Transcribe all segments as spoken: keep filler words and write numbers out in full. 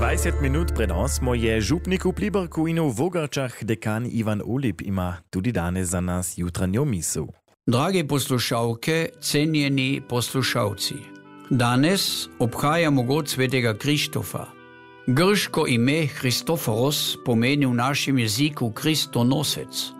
dvajset minut pred osmo je župniku Pliberku ino v Vogarčach dekan Ivan Olip ima tudi danes za nas jutranjo misel. Drage poslušalke, cenjeni poslušalci, danes obhajamo god svetega Krištofa. Grško ime Christoforos pomeni v našem jeziku Kristonosec.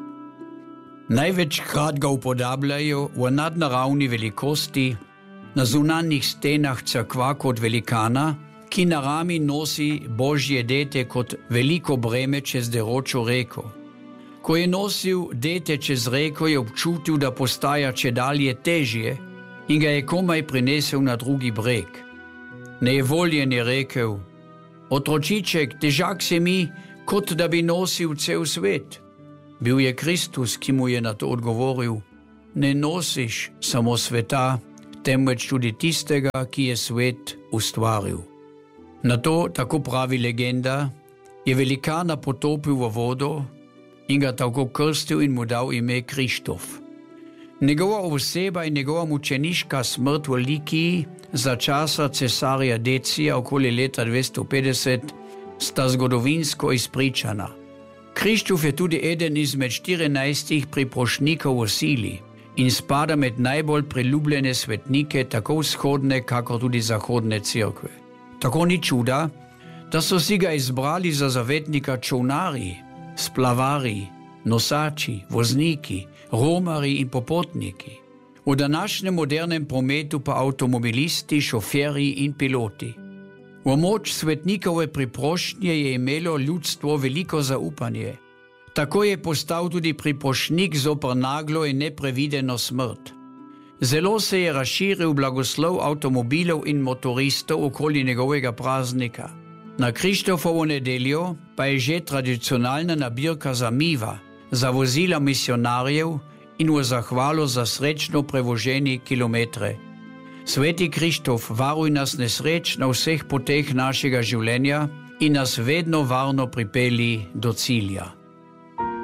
Največkrat ga upodabljajo v nadnaravni velikosti, na zunanjih stenah cerkva kot velikana, ki na rami nosi Božje dete kot veliko breme čez deročo reko. Ko je nosil dete čez reko, je občutil, da postaja čedalje težje in ga je komaj prinesel na drugi breg. Nevoljen je rekel: otročiček, težak se mi, kot da bi nosil cel svet. Bil je Kristus, ki mu je na to odgovoril: ne nosiš samo sveta, temveč tudi tistega, ki je svet ustvaril. Na to, tako pravi legenda, je velikana potopil v vodo in ga tako krstil in mu dal ime Krištof. Njegova oseba in njegova mučeniška smrt v Likiji za časa cesarja Decija okoli leta dvesto petdeset sta zgodovinsko izpričana. Krištof je tudi eden izmed štirinajstih priprošnjikov v sili in spada med najbolj priljubljene svetnike tako vzhodne, kakor tudi zahodne cerkve. Tako ni čuda, da so si ga izbrali za zavetnika čolnarji, splavari, nosači, vozniki, romarji in popotniki. V današnjem modernem prometu pa avtomobilisti, šoferji in piloti. V moč svetnikove priprošnje je imelo ljudstvo veliko zaupanje. Tako je postal tudi priprošnik zoper naglo in neprevideno smrt. Zelo se je razširil blagoslov avtomobilov in motoristov okoli njegovega praznika. Na Krištofovo nedeljo pa je že tradicionalna nabirka za miva, za vozila misionarjev in v zahvalo za srečno prevoženi kilometre. Sveti Krištof, varuj nas nesreč na vseh poteh našega življenja in nas vedno varno pripelji do cilja.